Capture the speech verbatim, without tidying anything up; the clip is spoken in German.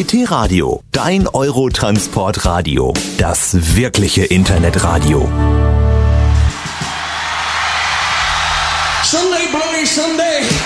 T-Radio, dein Eurotransport-Radio. Das wirkliche Internetradio. Sunday, bloody Sunday.